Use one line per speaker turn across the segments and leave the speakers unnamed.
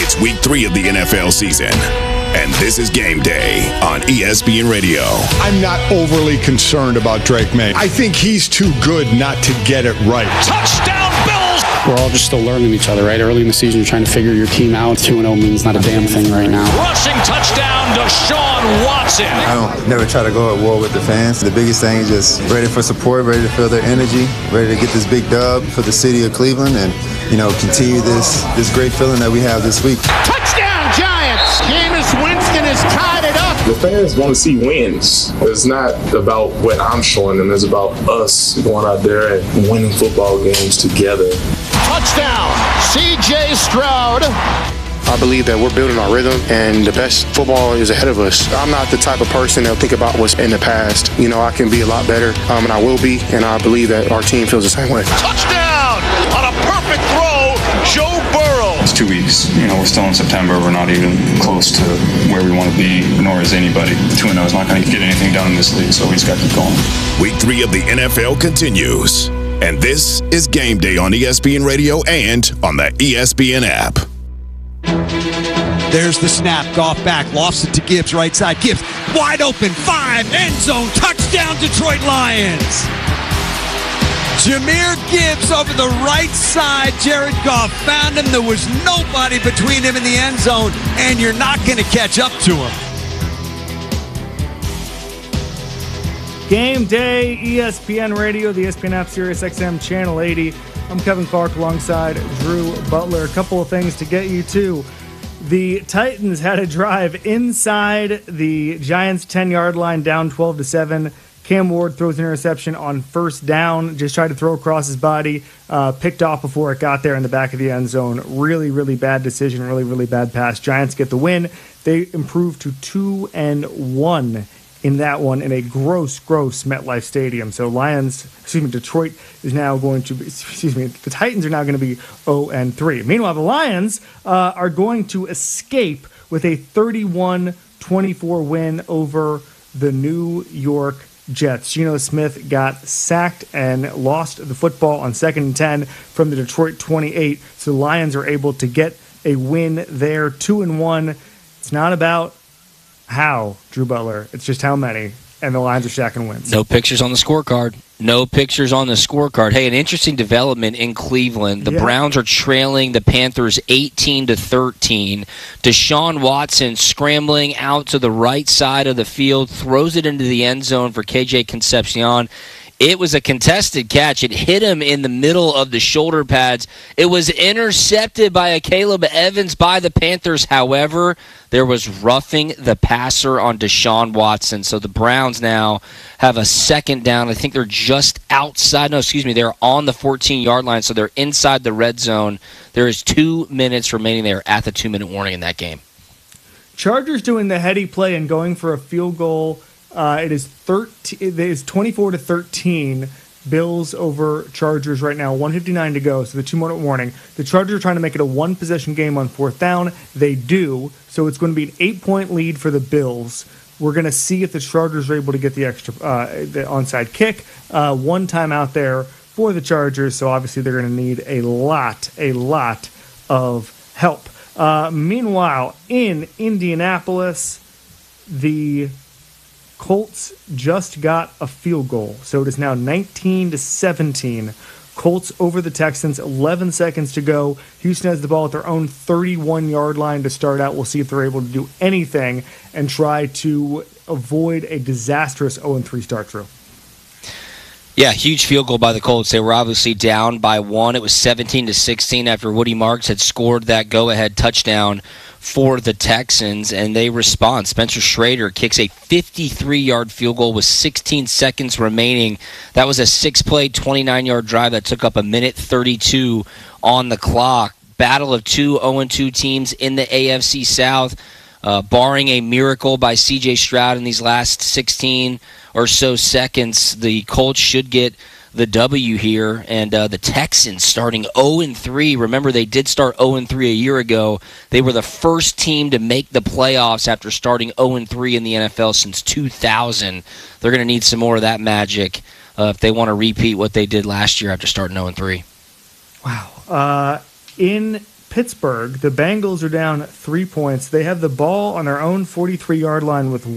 It's week 3 of the NFL season, and this is Game Day on ESPN Radio.
I'm not overly concerned about Drake May. I think he's too good not to get it right.
Touchdown, Bills!
We're all just still learning each other, right? Early in the season, you're trying to figure your team out. 2-0 means not a damn thing right now.
Rushing touchdown, Deshaun Watson.
I don't never try to go at war with the fans. The biggest thing is just ready for support, ready to feel their energy, ready to get this big dub for the city of Cleveland and, continue this great feeling that we have this week.
Touchdown, Giants! Jameis Winston has tied it up.
The fans want to see wins. It's not about what I'm showing them. It's about us going out there and winning football games together.
Touchdown, C.J. Stroud.
I believe that we're building our rhythm, and the best football is ahead of us. I'm not the type of person that'll think about what's in the past. I can be a lot better, and I will be, and I believe that our team feels the same way.
Touchdown! On a perfect throw, Joe Burrow.
It's 2 weeks. We're still in September. We're not even close to where we want to be, nor is anybody. 2-0 is not going to get anything done in this league, so we just got to keep going.
Week 3 of the NFL continues, and this is Game Day on ESPN Radio and on the ESPN app.
There's the snap. Goff back. Lofts it to Gibbs. Right side. Gibbs wide open. 5. End zone. Touchdown, Detroit Lions. Jahmyr Gibbs over the right side. Jared Goff found him. There was nobody between him and the end zone, and you're not going to catch up to him.
Game Day, ESPN Radio, the ESPN app, Sirius XM, Channel 80. I'm Kevin Clark alongside Drew Butler. A couple of things to get you to. The Titans had a drive inside the Giants' 10-yard line, down 12-7. Cam Ward throws an interception on first down, just tried to throw across his body, picked off before it got there in the back of the end zone. Really, really bad decision, really, really bad pass. Giants get the win. They improve to 2-1 in that one in a gross MetLife Stadium. So Detroit is now going to be, the Titans are now going to be 0-3. Meanwhile, the Lions are going to escape with a 31-24 win over the New York Jets. Geno Smith got sacked and lost the football on 2nd and 10 from the Detroit 28. So the Lions are able to get a win there, 2-1. It's not about how, Drew Butler. It's just how many. And the Lions are stacking wins.
No pictures on the scorecard. Hey, an interesting development in Cleveland. The Browns are trailing the Panthers 18-13. Deshaun Watson scrambling out to the right side of the field, throws it into the end zone for KJ Concepcion. It was a contested catch. It hit him in the middle of the shoulder pads. It was intercepted by a Caleb Evans by the Panthers. However, there was roughing the passer on Deshaun Watson. So the Browns now have a second down. I think they're just outside. They're on the 14-yard line, so they're inside the red zone. There is 2 minutes remaining there at the 2-minute warning in that game.
Chargers doing the heady play and going for a field goal. It is 24-13. Bills over Chargers right now. 1:59 to go, so the 2-minute warning. The Chargers are trying to make it a one-possession game on 4th down. They do, so it's going to be an 8-point lead for the Bills. We're going to see if the Chargers are able to get the extra the onside kick. One time out there for the Chargers, so obviously they're going to need a lot of help. Meanwhile, in Indianapolis, the Colts just got a field goal, so it is now 19-17. Colts over the Texans, 11 seconds to go. Houston has the ball at their own 31-yard line to start out. We'll see if they're able to do anything and try to avoid a disastrous 0-3 start, Drew.
Yeah, huge field goal by the Colts. They were obviously down by 1. It was 17-16 after Woody Marks had scored that go-ahead touchdown for the Texans, and they respond. Spencer Schrader kicks a 53-yard field goal with 16 seconds remaining. That was a 6-play, 29-yard drive that took up 1:32 on the clock. Battle of two 0-2 teams in the AFC South. Barring a miracle by C.J. Stroud in these last 16 or so seconds, the Colts should get the W here, and the Texans starting 0-3. Remember, they did start 0-3 a year ago. They were the first team to make the playoffs after starting 0-3 in the NFL since 2000. They're going to need some more of that magic if they want to repeat what they did last year after starting 0-3.
Wow. In Pittsburgh. The Bengals are down 3 points. They have the ball on their own 43-yard line with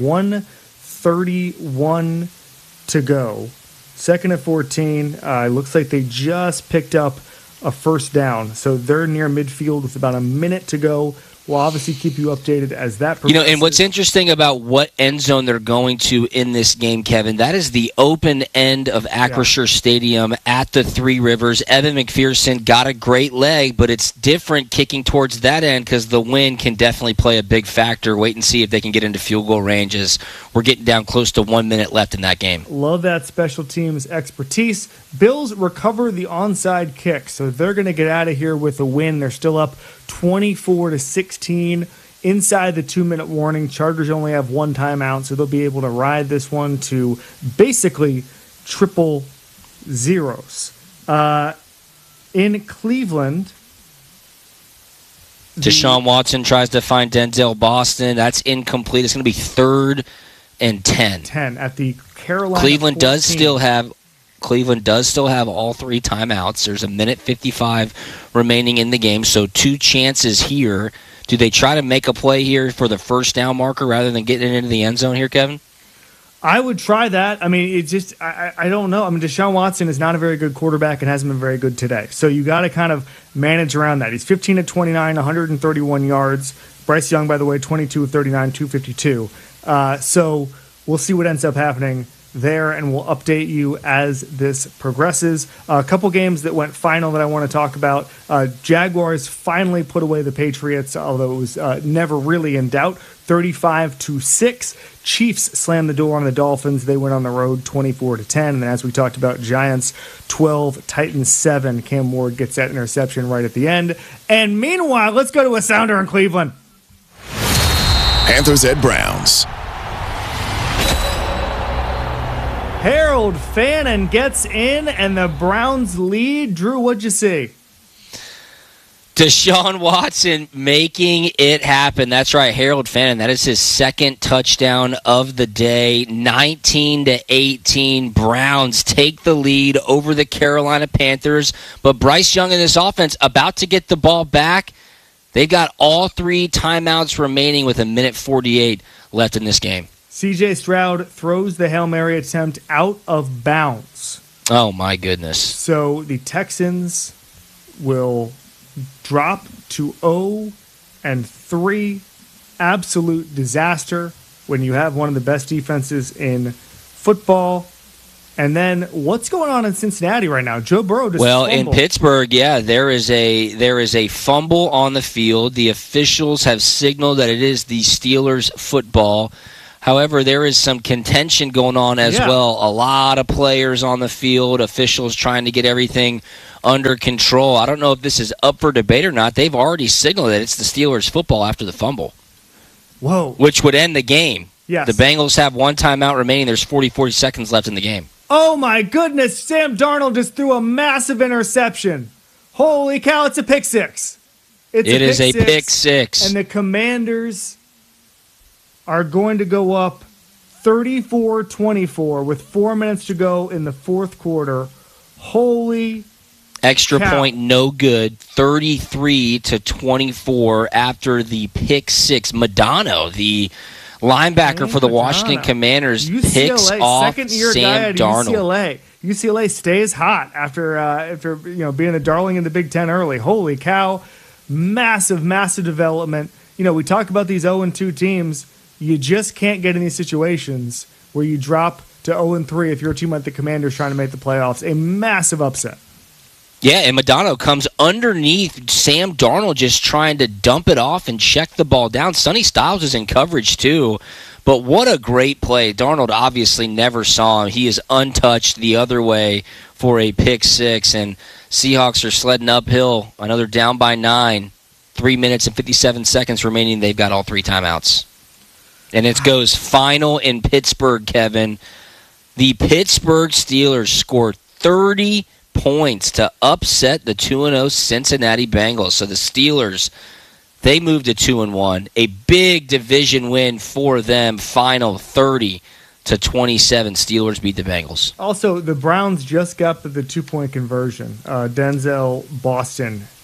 1:31 to go. Second and 14. Looks like they just picked up a first down. So they're near midfield with about a minute to go. We'll obviously keep you updated as that progresses.
And what's interesting about what end zone they're going to in this game, Kevin, that is the open end of Acrisure Stadium at the Three Rivers. Evan McPherson got a great leg, but it's different kicking towards that end because the wind can definitely play a big factor. Wait and see if they can get into field goal ranges. We're getting down close to 1 minute left in that game.
Love that special teams expertise. Bills recover the onside kick, so they're going to get out of here with a win. They're still up 24-16 inside the 2-minute warning. Chargers only have one timeout, so they'll be able to ride this one to basically triple zeros. In Cleveland,
Deshaun Watson tries to find Denzel Boston. That's incomplete. It's going to be 3rd and 10.
10 at the Carolina.
Cleveland does still have all 3 timeouts. There's a minute 55 remaining in the game, so 2 chances here. Do they try to make a play here for the first down marker rather than getting it into the end zone here, Kevin?
I would try that. I mean, it's just, I don't know. I mean, Deshaun Watson is not a very good quarterback and hasn't been very good today. So you got to kind of manage around that. He's 15 of 29, 131 yards. Bryce Young, by the way, 22 of 39, 252. So we'll see what ends up happening there, and we'll update you as this progresses. A couple games that went final that I want to talk about. Jaguars finally put away the Patriots, although it was never really in doubt. 35-6. Chiefs slammed the door on the Dolphins. They went on the road 24-10. And then, as we talked about, Giants 12, Titans 7. Cam Ward gets that interception right at the end. And meanwhile, let's go to a sounder in Cleveland.
Panthers at Browns.
Harold Fannin gets in, and the Browns lead. Drew, what'd you see?
Deshaun Watson making it happen. That's right, Harold Fannin. That is his 2nd touchdown of the day. 19-18. Browns take the lead over the Carolina Panthers. But Bryce Young and this offense about to get the ball back. They've got all 3 timeouts remaining with a minute 48 left in this game.
C.J. Stroud throws the Hail Mary attempt out of bounds.
Oh, my goodness.
So the Texans will drop to 0-3. Absolute disaster when you have one of the best defenses in football. And then what's going on in Cincinnati right now? Joe Burrow just fumbled.
In Pittsburgh, there is a fumble on the field. The officials have signaled that it is the Steelers' football. However, there is some contention going on as well. A lot of players on the field, officials trying to get everything under control. I don't know if this is up for debate or not. They've already signaled that it's the Steelers' football after the fumble.
Whoa.
Which would end the game.
Yes.
The Bengals have 1 timeout remaining. There's 40 seconds left in the game.
Oh, my goodness. Sam Darnold just threw a massive interception. Holy cow, it's a pick six.
It is a pick six.
And the Commanders are going to go up 34-24 with 4 minutes to go in the fourth quarter. Holy
extra
cow.
Point, no good. 33-24 after the pick six. Madonna, the linebacker for the Washington Commanders, picks off Sam Darnold.
UCLA stays hot after being the darling in the Big Ten early. Holy cow. Massive development. We talk about these 0-2 teams. You just can't get in these situations where you drop to 0-3 if you're a team like the Commanders trying to make the playoffs. A massive upset.
Yeah, and Madonna comes underneath Sam Darnold just trying to dump it off and check the ball down. Sonny Styles is in coverage too, but what a great play. Darnold obviously never saw him. He is untouched the other way for a pick six, and Seahawks are sledding uphill. Another down by 9. 3 minutes and 57 seconds remaining. They've got all 3 timeouts. And it goes final in Pittsburgh, Kevin. The Pittsburgh Steelers scored 30 points to upset the 2-0 Cincinnati Bengals. So the Steelers, they moved to 2-1. A big division win for them. Final 30-27. Steelers beat the Bengals.
Also, the Browns just got the 2-point conversion. Denzel Boston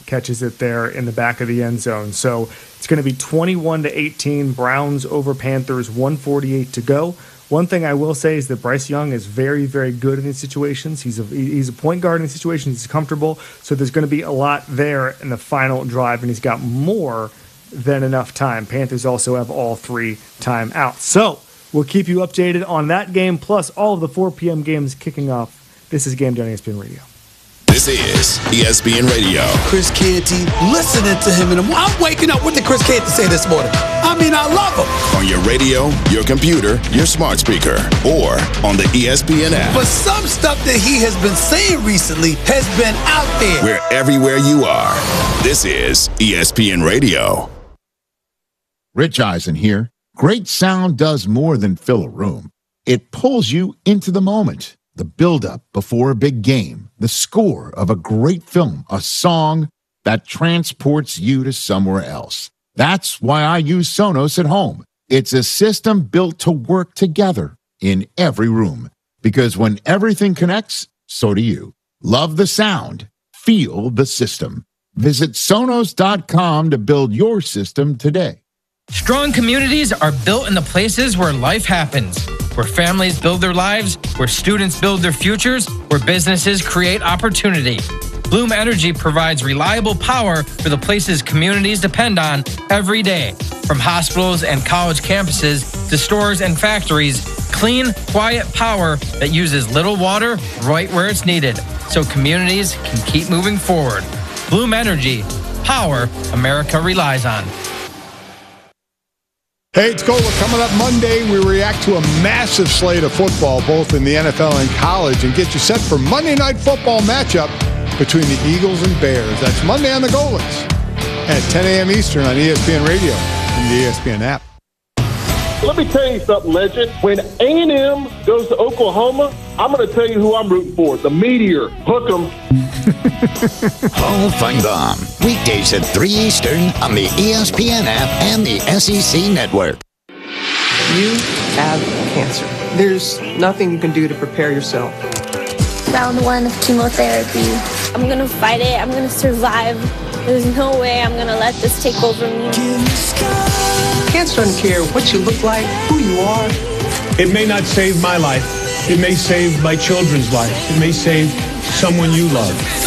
catches it there in the back of the end zone. So it's going to be 21-18, Browns over Panthers, 1:48 to go. One thing I will say is that Bryce Young is very, very good in these situations. He's a point guard in these situations. He's comfortable. So there's going to be a lot there in the final drive, and he's got more than enough time. Panthers also have all 3 timeouts. So we'll keep you updated on that game, plus all of the 4 p.m. games kicking off. This is Game Day on ESPN Radio.
This is ESPN Radio.
Chris Canty, listening to him, and I'm waking up. What did Chris Canty say this morning? I mean, I love him.
On your radio, your computer, your smart speaker, or on the ESPN app.
But some stuff that he has been saying recently has been out there.
We're everywhere you are. This is ESPN Radio.
Rich Eisen here. Great sound does more than fill a room. It pulls you into the moment. The build-up before a big game, the score of a great film, a song that transports you to somewhere else. That's why I use Sonos at home. It's a system built to work together in every room. Because when everything connects, so do you. Love the sound. Feel the system. Visit Sonos.com to build your system today.
Strong communities are built in the places where life happens, where families build their lives, where students build their futures, where businesses create opportunity. Bloom Energy provides reliable power for the places communities depend on every day. From hospitals and college campuses to stores and factories, clean, quiet power that uses little water right where it's needed, so communities can keep moving forward. Bloom Energy, power America relies on.
Hey, it's Gola. Coming up Monday, we react to a massive slate of football, both in the NFL and college, and get you set for Monday Night Football matchup between the Eagles and Bears. That's Monday on the Golas at 10 a.m. Eastern on ESPN Radio and the ESPN app.
Let me tell you something, Legend. When A&M goes to Oklahoma, I'm going to tell you who I'm rooting for. The Meteor. Hook 'em.
Hall Feinbaum. Weekdays at 3 Eastern on the ESPN app and the SEC Network.
You have cancer. There's nothing you can do to prepare yourself.
Round 1 of chemotherapy. I'm going to fight it. I'm going to survive. There's no way I'm going to let this take over me.
Cancer doesn't care what you look like, who you are.
It may not save my life. It may save my children's life. It may save someone you love.